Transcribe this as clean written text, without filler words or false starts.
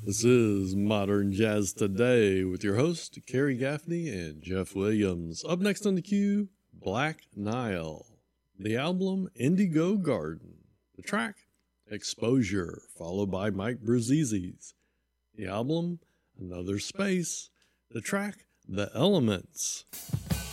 This is Modern Jazz Today with your host, Kerry Gaffney and Jeff Williams. Up next on the queue, Black Nile. The album, Indigo Garden. The track, Exposure, followed by Mike Bruzzese. The album, Another Space. The track, The Elements.